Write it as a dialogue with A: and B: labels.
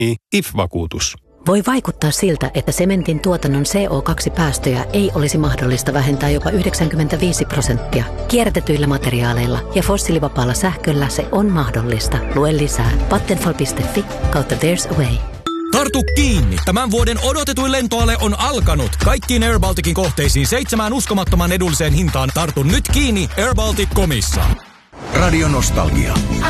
A: IF-vakuutus.
B: Voi vaikuttaa siltä, että sementin tuotannon CO2-päästöjä ei olisi mahdollista vähentää jopa 95%. Kierrätetyillä materiaaleilla ja fossiilivapaalla sähköllä se on mahdollista. Lue lisää vattenfall.fi/there's a way.
C: Tartu kiinni! Tämän vuoden odotetuin lentoale on alkanut. Kaikkiin Air Balticin kohteisiin 7 uskomattoman edulliseen hintaan. Tartu nyt kiinni airbaltic.comissa.
D: Radio Nostalgia.